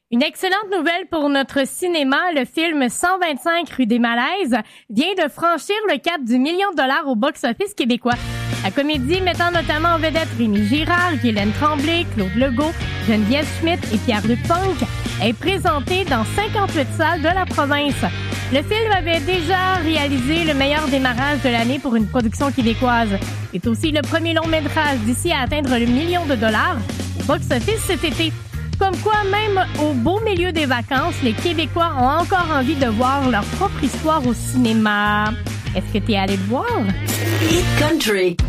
Une excellente nouvelle pour notre cinéma. Le film 125 rue des Malaises vient de franchir le cap du $1 million au box-office québécois. La comédie mettant notamment en vedette Rémi Girard, Guylaine Tremblay, Claude Legault, Geneviève Schmidt et Pierre-Luc Ponque est présentée dans 58 salles de la province. Le film avait déjà réalisé le meilleur démarrage de l'année pour une production québécoise. C'est aussi le premier long-métrage d'ici à atteindre le $1 million au box-office cet été. Comme quoi, même au beau milieu des vacances, les Québécois ont encore envie de voir leur propre histoire au cinéma. Est-ce que t'es allé le voir? Hit Country.